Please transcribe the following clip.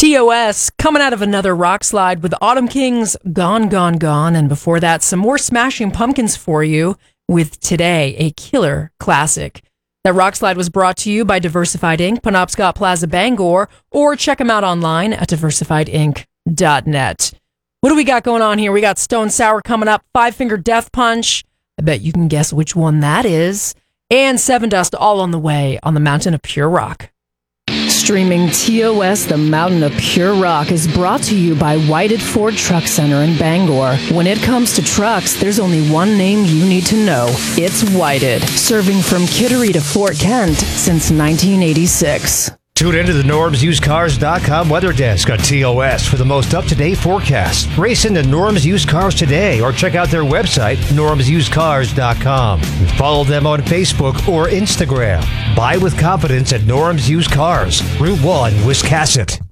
TOS coming out of another rock slide with Autumn King's Gone, Gone, Gone. And before that, some more Smashing Pumpkins for you with Today, a killer classic. That rock slide was brought to you by Diversified Inc., Penobscot Plaza, Bangor, or check them out online at diversifiedinc.net. What do we got going on here? We got Stone Sour coming up, Five Finger Death Punch. I bet you can guess which one that is. And Seven Dust all on the way on the Mountain of Pure Rock. Streaming TOS, the Mountain of Pure Rock, is brought to you by Whited Ford Truck Center in Bangor. When it comes to trucks, there's only one name you need to know. It's Whited, serving from Kittery to Fort Kent since 1986. Tune into the NormsUsedCars.com weather desk on TOS for the most up-to-date forecast. Race into Norm's Used Cars today or check out their website, NormsUsedCars.com. Follow them on Facebook or Instagram. Buy with confidence at Norm's Used Cars, Route 1, Wiscasset.